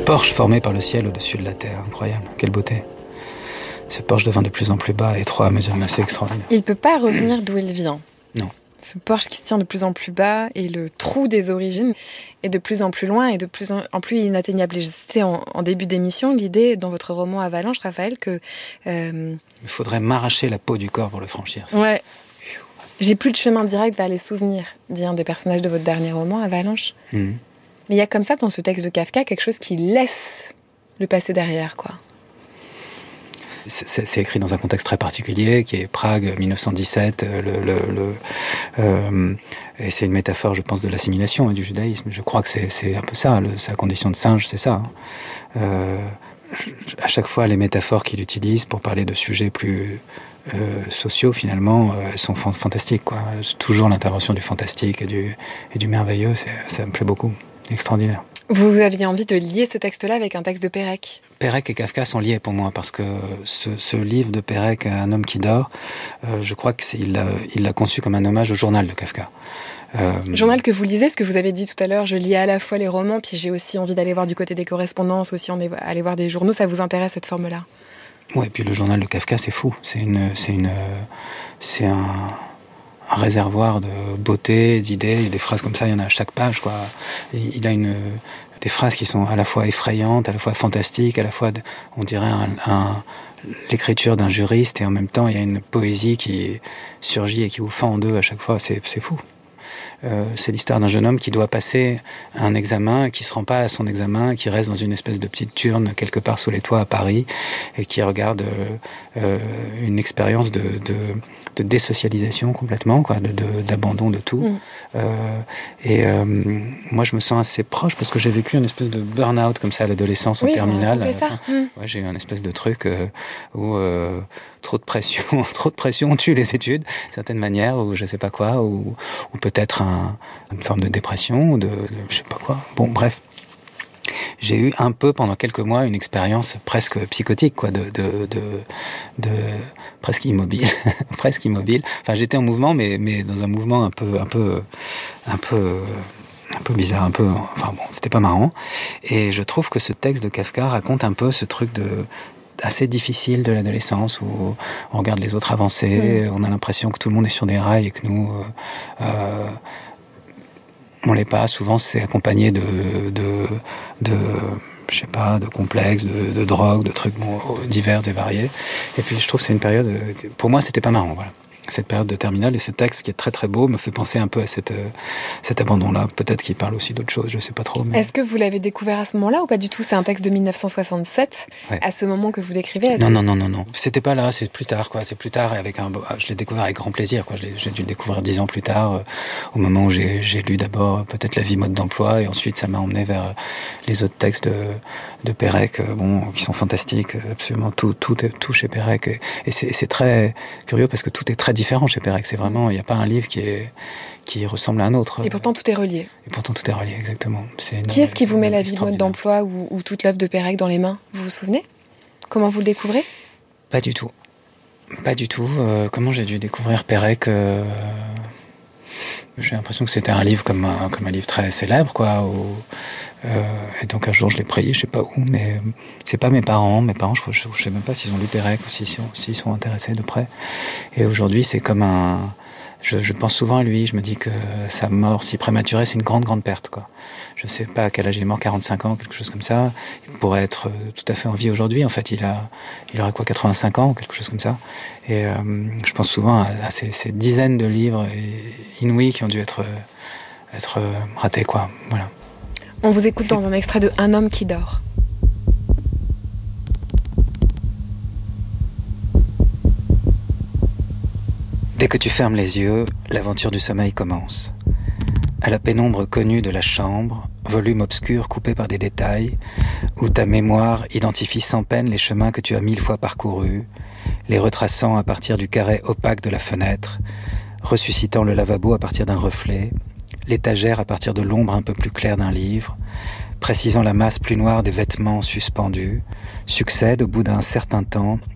porche formé par le ciel au-dessus de la terre. Incroyable, quelle beauté. Ce porche devint de plus en plus bas et étroit à mesure, mais c'est extraordinaire. Il ne peut pas revenir d'où il vient. Non. Ce porche qui se tient de plus en plus bas et le trou des origines est de plus en plus loin et de plus en plus inatteignable. Et c'était en début d'émission l'idée dans votre roman Avalanche, Raphaël, que... Il faudrait m'arracher la peau du corps pour le franchir. Ça. Ouais. J'ai plus de chemin direct vers les souvenirs, dit un des personnages de votre dernier roman, Avalanche. Mais il y a comme ça dans ce texte de Kafka quelque chose qui laisse le passé derrière, quoi. C'est écrit dans un contexte très particulier, qui est Prague, 1917. Et c'est une métaphore, je pense, de l'assimilation et du judaïsme. Je crois que c'est un peu ça, sa condition de singe, c'est ça. À chaque fois, les métaphores qu'il utilise pour parler de sujets plus sociaux, finalement, sont fantastiques, quoi. Toujours l'intervention du fantastique et du merveilleux, ça me plaît beaucoup. Extraordinaire. Vous aviez envie de lier ce texte-là avec un texte de Pérec. Pérec et Kafka sont liés pour moi, parce que ce livre de Pérec, Un homme qui dort, je crois qu'il l'a conçu comme un hommage au journal de Kafka. Journal que vous lisez, ce que vous avez dit tout à l'heure, je lis à la fois les romans, puis j'ai aussi envie d'aller voir du côté des correspondances, aussi aller voir des journaux. Ça vous intéresse, cette forme-là? Oui, et puis le journal de Kafka, c'est fou. C'est un réservoir de beauté, d'idées, des phrases comme ça, il y en a à chaque page, quoi. Il a des phrases qui sont à la fois effrayantes, à la fois fantastiques, à la fois, on dirait, l'écriture d'un juriste, et en même temps, il y a une poésie qui surgit et qui vous fend en deux à chaque fois. C'est fou. C'est l'histoire d'un jeune homme qui doit passer un examen, qui ne se rend pas à son examen, qui reste dans une espèce de petite turne quelque part sous les toits à Paris, et qui regarde une expérience de désocialisation complètement, quoi, d'abandon de tout. Moi, je me sens assez proche, parce que j'ai vécu une espèce de burn-out comme ça à l'adolescence, en terminale. Ouais, j'ai eu un espèce de truc où trop de pression tue les études, d'une certaine manière, ou je sais pas quoi, ou peut-être une forme de dépression, ou de je sais pas quoi. Bon, bref. J'ai eu un peu, pendant quelques mois, une expérience presque psychotique, quoi, de presque immobile, presque immobile. Enfin, j'étais en mouvement, mais dans un mouvement un peu bizarre, enfin bon, c'était pas marrant. Et je trouve que ce texte de Kafka raconte un peu ce truc assez difficile de l'adolescence, où on regarde les autres avancer, on a l'impression que tout le monde est sur des rails et que nous, on l'est pas. Souvent, c'est accompagné de je sais pas, de complexes, de drogues, de trucs divers et variés. Et puis, je trouve que c'est une période, pour moi, c'était pas marrant, voilà. Cette période de terminale, et ce texte qui est très très beau me fait penser un peu à cet abandon-là. Peut-être qu'il parle aussi d'autres choses, je sais pas trop. Mais... Est-ce que vous l'avez découvert à ce moment-là ou pas du tout? C'est un texte de 1967, ouais. À ce moment que vous décrivez. Non. C'était pas là, c'est plus tard, quoi. C'est plus tard, et je l'ai découvert avec grand plaisir, quoi. J'ai dû le découvrir 10 ans plus tard, au moment où j'ai lu d'abord peut-être La vie mode d'emploi, et ensuite ça m'a emmené vers les autres textes de Pérec, qui sont fantastiques, absolument tout chez Pérec. Et c'est très curieux, parce que tout est très différent chez Pérec. C'est vraiment, il n'y a pas un livre qui ressemble à un autre. Et pourtant tout est relié. Exactement. Qui est-ce qui vous met La vie mode d'emploi ou toute l'œuvre de Pérec dans les mains? Vous vous souvenez? Comment vous le découvrez? Pas du tout. Comment j'ai dû découvrir Pérec? J'ai l'impression que c'était un livre comme un livre très célèbre, quoi. Et donc un jour je l'ai pris, je sais pas où, mais c'est pas mes parents. Mes parents, je sais même pas s'ils ont lu Pérec ou s'ils sont intéressés de près. Et aujourd'hui, c'est comme je pense souvent à lui. Je me dis que sa mort si prématurée, c'est une grande, grande perte, quoi. Je sais pas à quel âge il est mort, 45 ans, quelque chose comme ça. Il pourrait être tout à fait en vie aujourd'hui. En fait, il aurait quoi, 85 ans, quelque chose comme ça. Et je pense souvent à ces dizaines de livres inouïs qui ont dû être ratés, quoi. Voilà. On vous écoute dans un extrait de Un homme qui dort. Dès que tu fermes les yeux, l'aventure du sommeil commence. À la pénombre connue de la chambre, volume obscur coupé par des détails, où ta mémoire identifie sans peine les chemins que tu as 1000 fois parcourus, les retraçant à partir du carré opaque de la fenêtre, ressuscitant le lavabo à partir d'un reflet, l'étagère à partir de l'ombre un peu plus claire d'un livre, précisant la masse plus noire des vêtements suspendus, succède au bout d'un certain temps